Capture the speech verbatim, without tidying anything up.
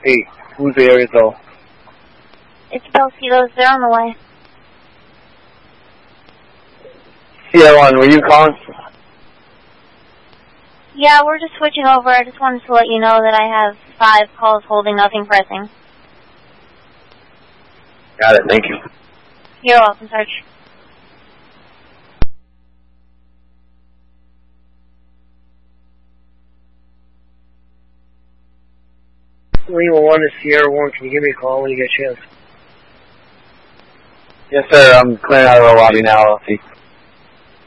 Hey, who's the area though? It's Belcitos. They're on the way. Sierra one, were you calling? Yeah, we're just switching over. I just wanted to let you know that I have five calls holding, nothing pressing. Got it, thank you. You're welcome, Sarge. Lima one to Sierra one, can you give me a call when you get a chance? Yes, sir, I'm clearing out of the lobby now, I'll see.